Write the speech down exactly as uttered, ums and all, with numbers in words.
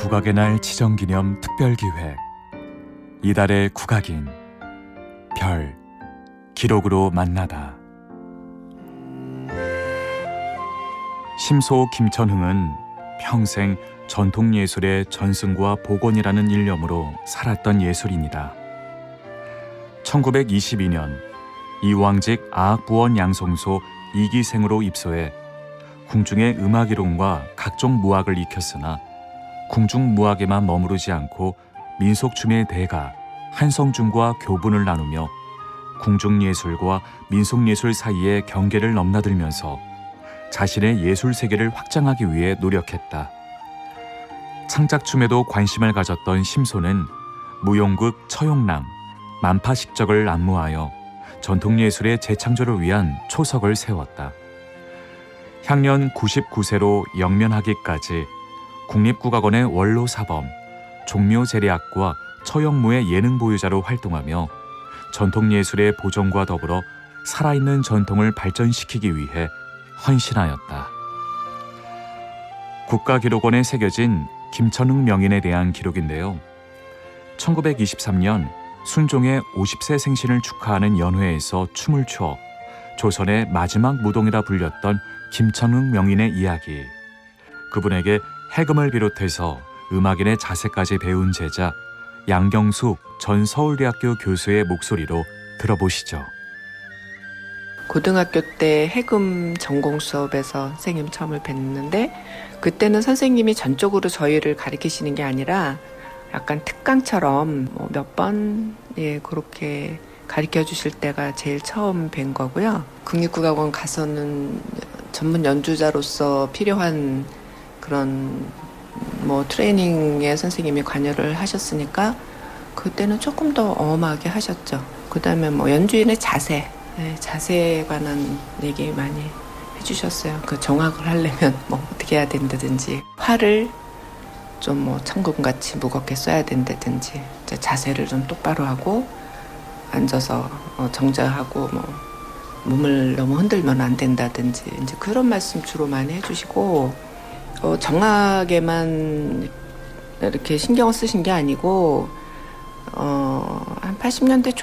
국악의 날 지정기념 특별기획 이달의 국악인 별 기록으로 만나다. 심소 김천흥은 평생 전통예술의 전승과 복원이라는 일념으로 살았던 예술인이다. 천구백이십이 년 이왕직 아학부원 양성소 이기생으로 입소해 궁중의 음악이론과 각종 무학을 익혔으나 궁중무학에만 머무르지 않고 민속춤의 대가 한성중과 교분을 나누며 궁중예술과 민속예술 사이의 경계를 넘나들면서 자신의 예술 세계를 확장하기 위해 노력했다. 창작춤에도 관심을 가졌던 심소는 무용극 처용남, 만파식적을 안무하여 전통예술의 재창조를 위한 초석을 세웠다. 향년 구십구 세로 영면하기까지 국립국악원의 원로사범, 종묘재래악과 처영무의 예능 보유자로 활동하며 전통예술의 보존과 더불어 살아있는 전통을 발전시키기 위해 헌신하였다. 국가기록원에 새겨진 김천흥 명인에 대한 기록인데요. 천구백이십삼 년 순종의 오십 세 생신을 축하하는 연회에서 춤을 추어 조선의 마지막 무동이라 불렸던 김천흥 명인의 이야기. 그분에게 해금을 비롯해서 음악인의 자세까지 배운 제자 양경숙 전 서울대학교 교수의 목소리로 들어보시죠. 고등학교 때 해금 전공 수업에서 선생님 처음을 뵀는데 그때는 선생님이 전적으로 저희를 가르치시는 게 아니라 약간 특강처럼 뭐 몇 번 예, 그렇게 가르쳐 주실 때가 제일 처음 뵌 거고요. 국립국악원 가서는 전문 연주자로서 필요한 그런 뭐 트레이닝에 선생님이 관여를 하셨으니까 그때는 조금 더 엄하게 하셨죠. 그 다음에 뭐 연주인의 자세, 네, 자세에 관한 얘기 많이 해주셨어요. 그 정악을 하려면 뭐 어떻게 해야 된다든지 활을 좀 뭐 천금같이 무겁게 써야 된다든지 이제 자세를 좀 똑바로 하고 앉아서 어 정자하고 뭐 몸을 너무 흔들면 안 된다든지 이제 그런 말씀 주로 많이 해주시고 어 정악에만 이렇게 신경을 쓰신 게 아니고 어 한 팔십 년대